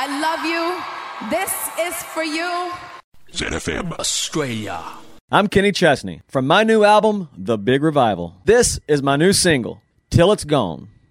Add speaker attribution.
Speaker 1: I love you. This is for you.
Speaker 2: ZFM Australia.
Speaker 3: I'm Kenny Chesney from my new album, The Big Revival. This is my new single, Till It's Gone.